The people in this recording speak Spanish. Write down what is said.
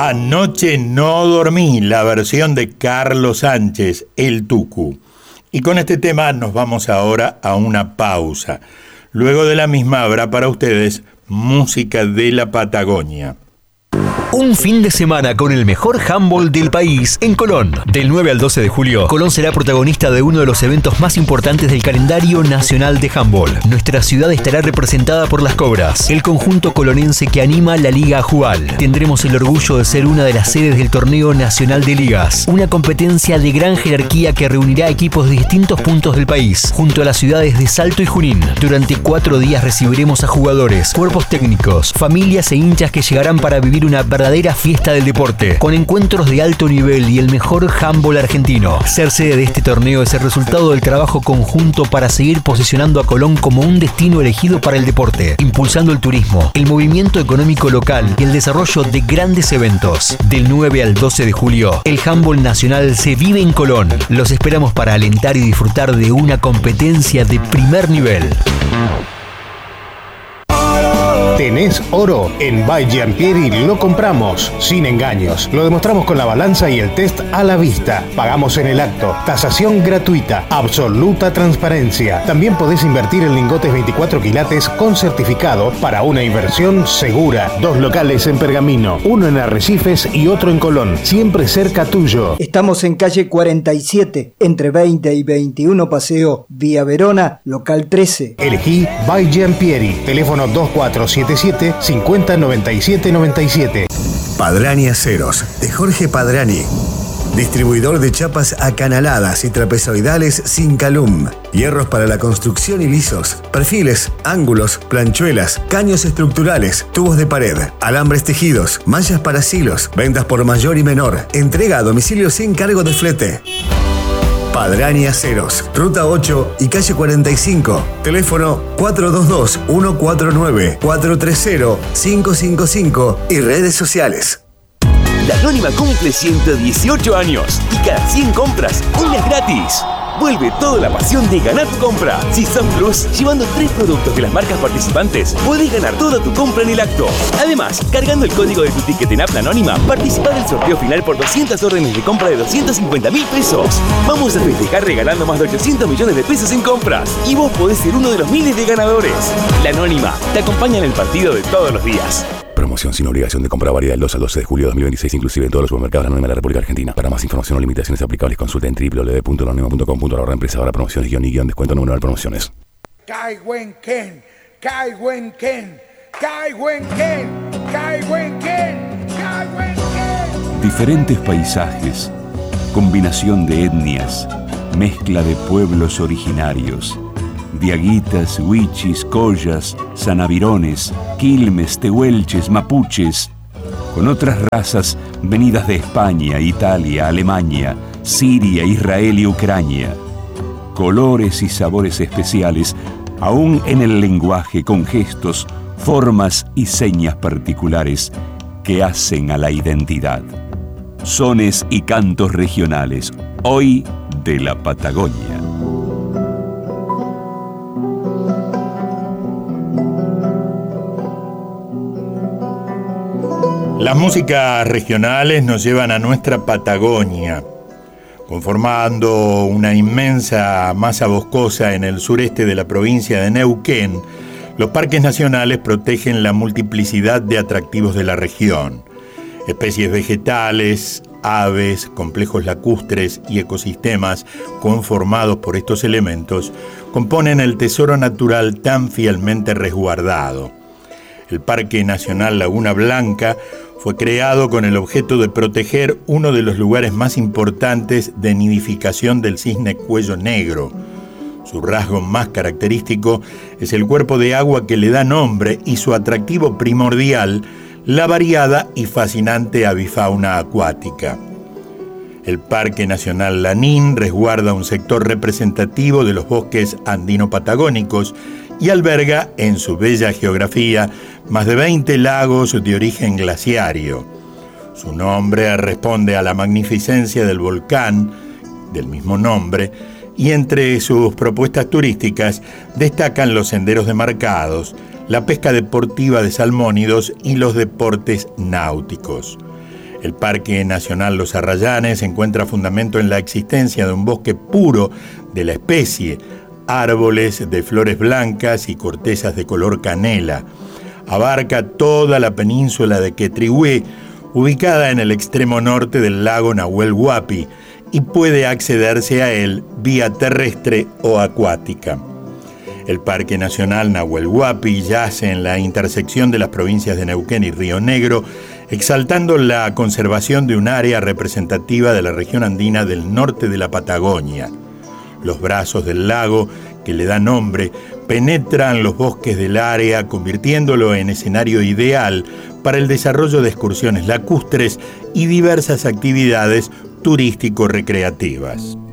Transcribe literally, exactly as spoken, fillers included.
Anoche no dormí, la versión de Carlos Sánchez, El Tucu. Y con este tema nos vamos ahora a una pausa. Luego de la misma habrá para ustedes música de la Patagonia. Un fin de semana con el mejor handball del país en Colón. Del nueve al doce de julio, Colón será protagonista de uno de los eventos más importantes del calendario nacional de handball. Nuestra ciudad estará representada por las Cobras, el conjunto colonense que anima la Liga Ajual. Tendremos el orgullo de ser una de las sedes del Torneo Nacional de Ligas, una competencia de gran jerarquía que reunirá equipos de distintos puntos del país, junto a las ciudades de Salto y Junín. Durante cuatro días recibiremos a jugadores, cuerpos técnicos, familias e hinchas que llegarán para vivir una verdadera fiesta del deporte, con encuentros de alto nivel y el mejor handball argentino. Ser sede de este torneo es el resultado del trabajo conjunto para seguir posicionando a Colón como un destino elegido para el deporte, impulsando el turismo, el movimiento económico local y el desarrollo de grandes eventos. Del nueve al doce de julio, el handball nacional se vive en Colón. Los esperamos para alentar y disfrutar de una competencia de primer nivel. ¿Tenés oro? En By Giampieri lo compramos, sin engaños. Lo demostramos con la balanza y el test a la vista. Pagamos en el acto. Tasación gratuita. Absoluta transparencia. También podés invertir en lingotes veinticuatro quilates con certificado para una inversión segura. Dos locales en Pergamino, uno en Arrecifes y otro en Colón. Siempre cerca tuyo. Estamos en calle cuarenta y siete, entre veinte y veintiuno Paseo, Vía Verona, local trece. Elegí By Giampieri. Teléfono dos cuatro siete siete cincuenta noventa y siete noventa y siete. Padrani Aceros, de Jorge Padrani. Distribuidor de chapas acanaladas y trapezoidales sin calum. Hierros para la construcción y lisos. Perfiles, ángulos, planchuelas, caños estructurales, tubos de pared, alambres tejidos, manchas para silos. Ventas por mayor y menor. Entrega a domicilio sin cargo de flete. Padrani Aceros, Ruta ocho y calle cuarenta y cinco. Teléfono cuatro dos dos, uno cuatro nueve, cuatro tres cero, cinco cinco cinco y redes sociales. La Anónima cumple ciento dieciocho años y cada cien compras, una es gratis. Vuelve toda la pasión de ganar tu compra. Si sos Plus, llevando tres productos de las marcas participantes, podés ganar toda tu compra en el acto. Además, cargando el código de tu ticket en App Anónima, participá del sorteo final por doscientas órdenes de compra de doscientos cincuenta mil pesos. Vamos a festejar regalando más de ochocientos millones de pesos en compras. Y vos podés ser uno de los miles de ganadores. La Anónima te acompaña en el partido de todos los días. Promoción sin obligación de compra válida del dos al doce de julio de dos mil veintiséis, inclusive en todos los supermercados Anónima de la República Argentina. Para más información o limitaciones aplicables, consulta en doble u doble u doble u punto anónima punto com punto a r. Empresa ahora promociones guión y guión descuento número de promociones. Kaiwen Ken, Kaiwen Ken, Kaiwen Ken, Kaiwen Ken, Kaiwen Ken. Diferentes paisajes, combinación de etnias, mezcla de pueblos originarios. Diaguitas, huichis, collas, sanavirones, quilmes, tehuelches, mapuches, con otras razas venidas de España, Italia, Alemania, Siria, Israel y Ucrania. Colores y sabores especiales, aún en el lenguaje, con gestos, formas y señas particulares que hacen a la identidad. Sones y cantos regionales, hoy de la Patagonia. Las músicas regionales nos llevan a nuestra Patagonia, conformando una inmensa masa boscosa en el sureste de la provincia de Neuquén. Los parques nacionales protegen la multiplicidad de atractivos de la región. Especies vegetales, aves, complejos lacustres y ecosistemas conformados por estos elementos componen el tesoro natural tan fielmente resguardado. El Parque Nacional Laguna Blanca fue creado con el objeto de proteger uno de los lugares más importantes de nidificación del cisne cuello negro. Su rasgo más característico es el cuerpo de agua que le da nombre y su atractivo primordial, la variada y fascinante avifauna acuática. El Parque Nacional Lanín resguarda un sector representativo de los bosques andino-patagónicos y alberga, en su bella geografía, más de veinte lagos de origen glaciario. Su nombre responde a la magnificencia del volcán del mismo nombre, y entre sus propuestas turísticas destacan los senderos demarcados, la pesca deportiva de salmónidos y los deportes náuticos. El Parque Nacional Los Arrayanes encuentra fundamento en la existencia de un bosque puro de la especie, árboles de flores blancas y cortezas de color canela. Abarca toda la península de Quetrihué, ubicada en el extremo norte del lago Nahuel Huapi, y puede accederse a él vía terrestre o acuática. El Parque Nacional Nahuel Huapi yace en la intersección de las provincias de Neuquén y Río Negro, exaltando la conservación de un área representativa de la región andina del norte de la Patagonia. Los brazos del lago, que le da nombre, penetran los bosques del área, convirtiéndolo en escenario ideal para el desarrollo de excursiones lacustres y diversas actividades turístico-recreativas.